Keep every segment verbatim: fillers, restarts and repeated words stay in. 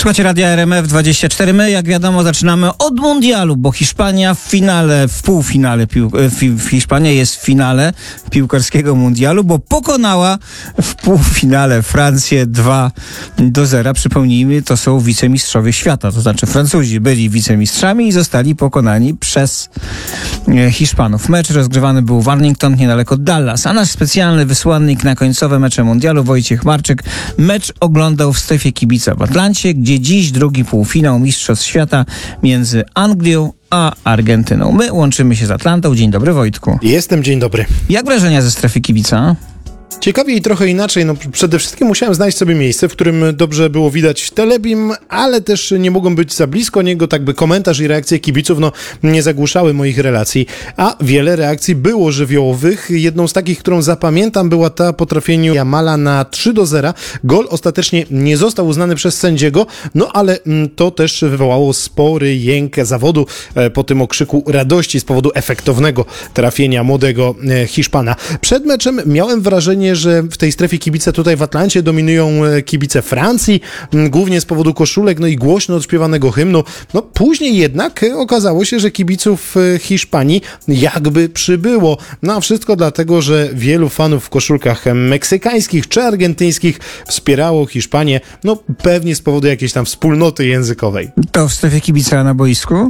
Słuchajcie Radia R M F dwadzieścia cztery. My, jak wiadomo, zaczynamy od mundialu, bo Hiszpania w finale, w półfinale, pił, w, Hiszpania jest w finale piłkarskiego mundialu, bo pokonała w półfinale Francję dwa do zera. Przypomnijmy, to są wicemistrzowie świata, to znaczy Francuzi byli wicemistrzami i zostali pokonani przez Hiszpanów. Mecz rozgrywany był w Arlington, niedaleko Dallas, a nasz specjalny wysłannik na końcowe mecze mundialu, Wojciech Marczyk, mecz oglądał w strefie kibica w Atlancie, gdzie dziś drugi półfinał Mistrzostw Świata między Anglią a Argentyną. My łączymy się z Atlantą. Dzień dobry, Wojtku. Jestem, dzień dobry. Jak wrażenia ze strefy kibica? Ciekawie i trochę inaczej. No, przede wszystkim musiałem znaleźć sobie miejsce, w którym dobrze było widać telebim, ale też nie mogłem być za blisko niego, tak by komentarz i reakcje kibiców no, nie zagłuszały moich relacji. A wiele reakcji było żywiołowych. Jedną z takich, którą zapamiętam, była ta po trafieniu Jamala na trzy do zera. Gol ostatecznie nie został uznany przez sędziego, no ale to też wywołało spory jęk zawodu po tym okrzyku radości z powodu efektownego trafienia młodego Hiszpana. Przed meczem miałem wrażenie, że w tej strefie kibice tutaj w Atlancie dominują kibice Francji, głównie z powodu koszulek, no i głośno odśpiewanego hymnu. No później jednak okazało się, że kibiców Hiszpanii jakby przybyło. No a wszystko dlatego, że wielu fanów w koszulkach meksykańskich czy argentyńskich wspierało Hiszpanię, no pewnie z powodu jakiejś tam wspólnoty językowej. To w strefie kibica na boisku?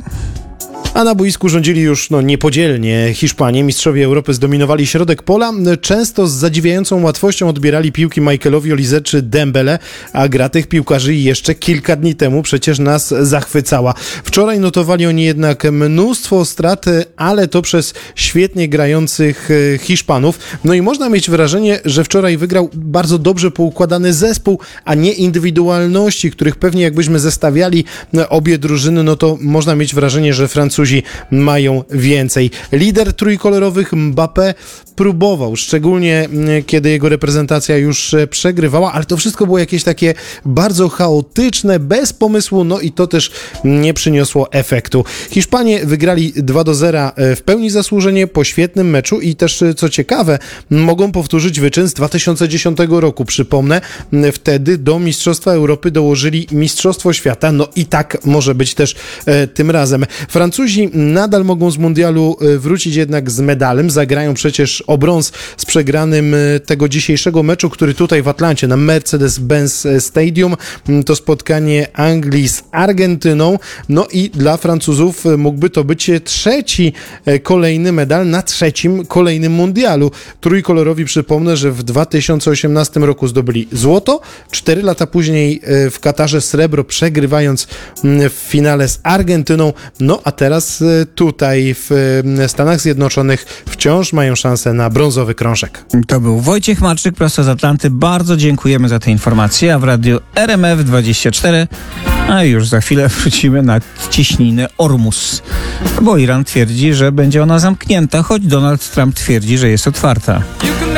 A na boisku rządzili już no, niepodzielnie Hiszpanie. Mistrzowie Europy zdominowali środek pola. Często z zadziwiającą łatwością odbierali piłki Michaelowi Olise czy Dembele, a gra tych piłkarzy jeszcze kilka dni temu przecież nas zachwycała. Wczoraj notowali oni jednak mnóstwo strat, ale to przez świetnie grających Hiszpanów. No i można mieć wrażenie, że wczoraj wygrał bardzo dobrze poukładany zespół, a nie indywidualności, których pewnie jakbyśmy zestawiali obie drużyny, no to można mieć wrażenie, że Francuzi mają więcej. Lider trójkolorowych Mbappé próbował, szczególnie kiedy jego reprezentacja już przegrywała, ale to wszystko było jakieś takie bardzo chaotyczne, bez pomysłu, no i to też nie przyniosło efektu. Hiszpanie wygrali dwa do zera w pełni zasłużenie po świetnym meczu i też, co ciekawe, mogą powtórzyć wyczyn z dwa tysiące dziesiątego roku. Przypomnę, wtedy do Mistrzostwa Europy dołożyli Mistrzostwo Świata, no i tak może być też e, tym razem. Francuzi nadal mogą z mundialu wrócić jednak z medalem. Zagrają przecież o brąz z przegranym tego dzisiejszego meczu, który tutaj w Atlancie na Mercedes-Benz Stadium. To spotkanie Anglii z Argentyną. No i dla Francuzów mógłby to być trzeci kolejny medal na trzecim kolejnym mundialu. Trójkolorowi przypomnę, że w dwa tysiące osiemnastym roku zdobyli złoto. Cztery lata później w Katarze srebro, przegrywając w finale z Argentyną. No a teraz tutaj w Stanach Zjednoczonych wciąż mają szansę na brązowy krążek. To był Wojciech Marczyk prosto z Atlanty. Bardzo dziękujemy za te informacje, a w radiu R M F dwadzieścia cztery, a już za chwilę wrócimy na cieśninę Ormus, bo Iran twierdzi, że będzie ona zamknięta, choć Donald Trump twierdzi, że jest otwarta.